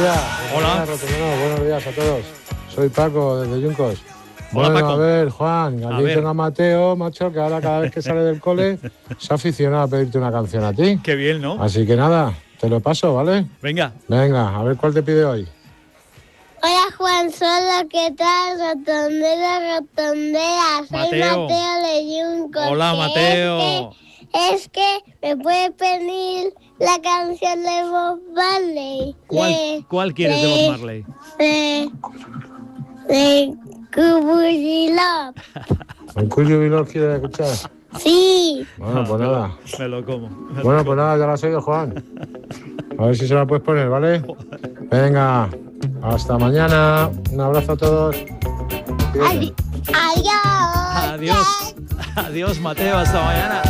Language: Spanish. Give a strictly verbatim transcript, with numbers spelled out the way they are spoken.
días. Hola. Bueno, buenos días a todos. Soy Paco, desde Yuncos. Hola, Bueno, Paco. a ver, Juan, A aquí ver. tengo a Mateo, macho, que ahora cada vez que sale del cole se ha aficionado a pedirte una canción a ti. Qué bien, ¿no? Así que nada, te lo paso, ¿vale? Venga. Venga, a ver cuál te pide hoy. Hola Juan Solo, ¿qué tal? Rotondera, rotondera. Soy Mateo. Mateo de Yuncos. Hola, que Mateo. Es que, es que me puede pedir la canción de Bob Marley. ¿Cuál, De, cuál quieres de Bob Marley? De, de Kubuyi Love. ¿En cuyo Vilor quieres escuchar? Sí. Bueno, pues me nada. Lo, me lo como. Me Bueno, lo pues nada, ya la has oído, Juan. A ver si se la puedes poner, ¿vale? Venga, hasta mañana. Un abrazo a todos. Cuídate. Adi- Adiós. Adiós. Adiós, Mateo. Hasta mañana.